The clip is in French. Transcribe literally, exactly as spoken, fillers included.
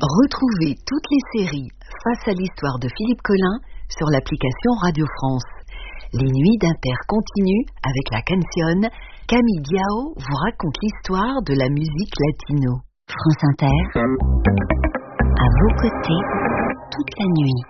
Retrouvez toutes les séries Face à l'histoire de Philippe Collin sur l'application Radio France. Les nuits d'Inter continuent avec la canción. Camille Diao vous raconte l'histoire de la musique latino. France Inter, à vos côtés toute la nuit.